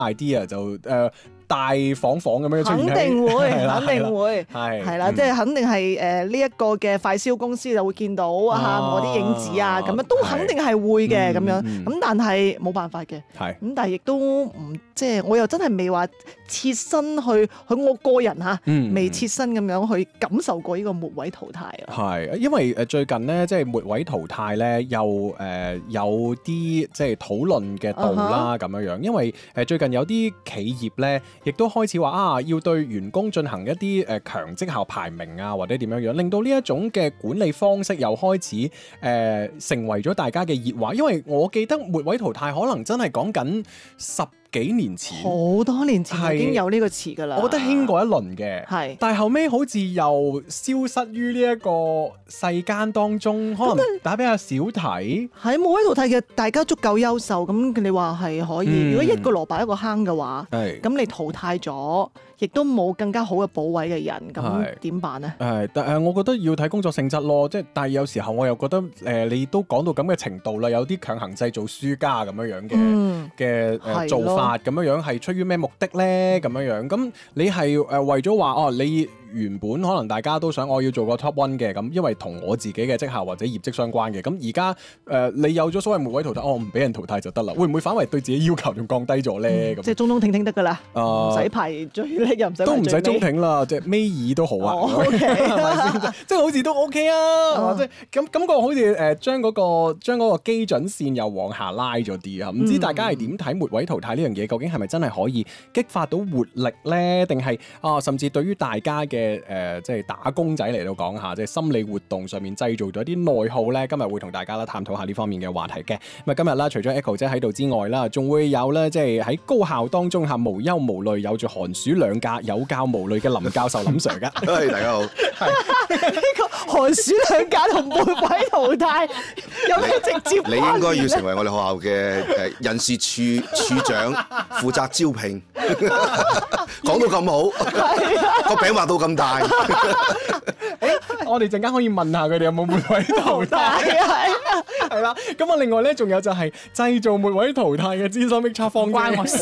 idea 就大房咁樣出現， 肯定會， 肯定會，係啦，即係肯定係呢一個嘅快銷公司就會見到我啲影子啊，咁樣都肯定係會嘅咁樣。咁但係冇辦法嘅，咁但係亦都唔即係我又真係未話切身去我個人未切身咁樣去感受過呢個末位淘汰啊。 係，因為最近咧即係末位淘汰咧又有啲即係討論嘅度啦咁樣樣，因為最近有啲企業咧。亦都開始話要對員工進行一啲強績效排名啊，或者點樣樣，令到呢一種嘅管理方式又開始成為咗大家嘅熱話。因為我記得末位淘汰可能真係講緊10幾年前， 好多年前已經有呢個詞㗎啦。 我覺得興過一輪嘅，但係後尾好似又消失於呢一個世間當中，可能大家比較少睇。 係末位淘汰嘅，大家足夠優秀，咁你話係可以。如果一個蘿蔔一個坑嘅話，咁你淘汰咗，亦都冇更加好嘅補位嘅人，咁點辦呢？ 但我覺得要睇工作性質咯，即係但係有時候我又覺得你都講到咁嘅程度啦，有啲強行製造輸家咁樣樣嘅做法。咁樣樣係出於咩目的咧？咁樣樣咁你係為咗話你原本可能大家都想我要做個 top one 嘅，咁因為同我自己嘅績效或者業績相關嘅，咁而家你有咗所謂末位淘汰，我唔俾人淘汰就得啦，會唔會反為對自己要求仲降低咗咧？ 即係中挺挺得噶啦，唔使排最叻又唔使都唔使中挺啦，即係尾二都好啊，即係好似都 OK 啊，即係咁感覺好似將嗰個基準線又往下拉咗啲啊，唔知大家係點睇末位淘汰呢樣嘢？究竟係咪真係可以激發到活力咧？定係甚至對於大家嘅即係打工仔嚟到講下，即係心理活動上面製造咗啲內耗咧？今日會同大家啦探討下呢方面嘅話題嘅。咁啊，今日啦，除咗 Echo 姐喺度之外啦，仲會有咧，即係喺高校當中嚇無憂無慮，有住寒暑兩假有教無類嘅林教授林 Sir 噶。 大家好。 呢個寒暑兩假同末位淘汰有咩直接關係？ 你應該要成為我哋學校嘅人事處長，負責招聘。講到咁好，個餅畫到咁大。 我哋陣間可以問下佢哋有冇末位淘汰。係啦，咁啊，另外咧，仲有就係製造末位淘汰嘅資深 HR 方關我事，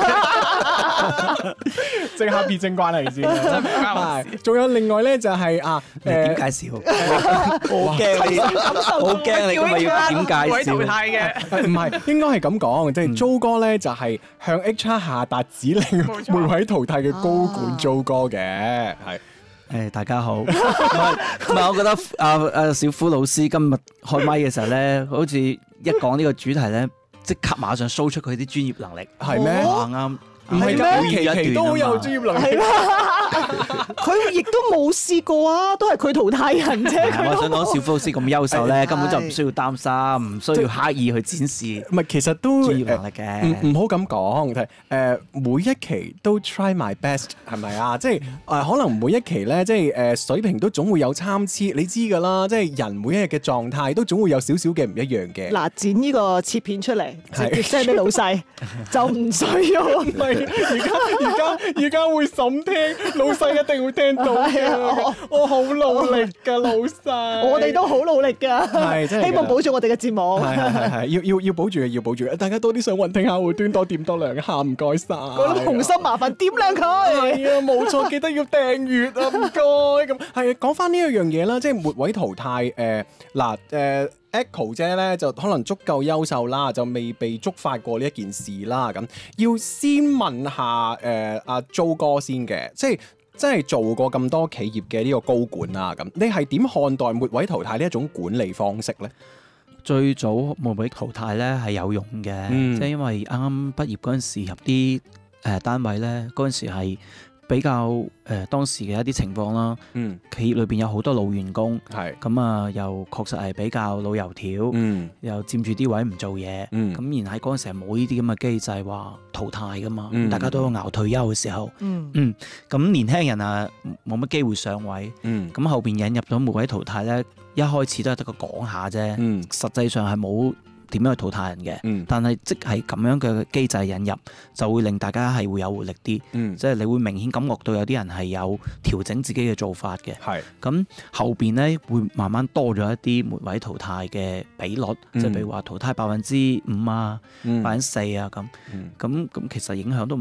即刻撇清關係先。係，仲有另外咧就係點介紹？好驚你，好驚你，咁咪要點介紹？ 末位淘汰嘅， 唔係，應該係咁講，即係租哥咧就係向 HR 下達指令，末位淘汰嘅高管租哥嘅，係。 大家好，唔係，我覺得小夫老師今日開咪嘅時候咧，好似一講呢個主題咧，即刻馬上 show 出佢啲專業能力， 係咩？ 啱。 唔係㗎，期都好有專業能力。 佢亦都冇試過啊，都係佢淘汰人啫。 我想講小夫老師咁優秀咧，根本就唔需要擔心，唔需要刻意去展示。 唔係，其實都專業能力嘅。 唔好咁講，每一期都 try my best 係咪啊？即係可能每一期咧，即係水平都總會有參差，你知㗎啦。即係人每一日嘅狀態都總會有少少嘅唔一樣嘅。 嗱，剪呢個切片出嚟，直接 send 俾老細，就唔需要。而家會審聽，老細一定會聽到嘅。我好努力㗎，老細。我哋都好努力㗎，希望保住我哋嘅節目。 係，要保住嘅，要保住。大家多啲上雲聽下，會端多點多兩下，唔該晒。 嗰啲紅心麻煩點亮佢。 係啊，冇錯，記得要訂閱啊，唔該。咁係講翻呢一樣嘢啦，即係末位淘汰。Echo 姐咧就可能足夠優秀啦，就未被觸發過呢一件事啦。咁要先問下阿租哥先嘅，即係真係做過咁多企業嘅呢個高管啊。咁你係點看待末位淘汰呢一種管理方式咧？ 最早末位淘汰咧係有用嘅，即係因為啱啱畢業嗰陣時入啲單位咧，嗰陣時係比較當時嘅一啲情況啦，企業裏邊有好多老員工，咁啊又確實係比較老油條，又佔住啲位唔做嘢，咁然喺嗰陣時係冇呢啲咁嘅機制話淘汰噶嘛，大家都熬退休嘅時候，咁年輕人啊冇乜機會上位，咁後邊引入咗末位淘汰咧，一開始都係得個講下啫，實際上係冇點樣去淘汰人嘅，但係即係咁樣嘅機制引入，就會令大家係會有活力啲，即係你會明顯感覺到有啲人係有調整自己嘅做法嘅。咁後邊咧會慢慢多咗一啲末位淘汰嘅比率，即係譬如話淘汰5%啊、4%啊咁其實影響都唔